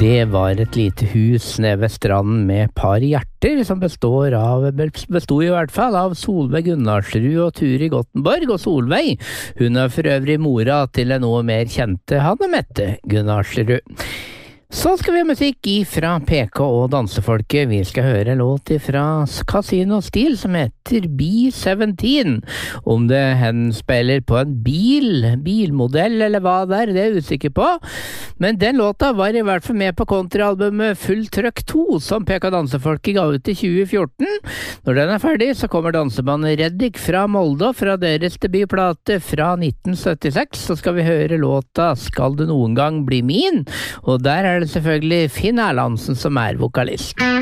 Det var et lite hus nede ved stranden med et par hjerter som bestod i hvert fall av Solveig Gunnarsrud og Turi Gottenborg, og Solveig, hun er for øvrig mora til en noe mer kjente Hanne Mette Gunnarsrud. Så skal vi ha musikk fra PK og dansefolket. Vi skal høre en låt fra Casino Steel som heter B-17. Om det henspiller på en bilmodell eller hva det er jeg usikker på. Men den låta var i hvert fall med på countryalbumet Full Trøkk 2 som PK Dansefolket ga ut i 2014. Når den er ferdig så kommer dansebandet Reddik fra Molde fra deres debutplate fra 1976. Så skal vi høre låta Skal du noen gang bli min? Og der er det selvfølgelig Finn Erlandsen som er vokalist.